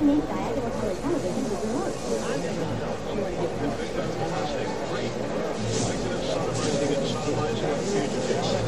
16-inch diagonal color television with remote. Fantastic. Great. Celebrating and sodomizing a fugitive.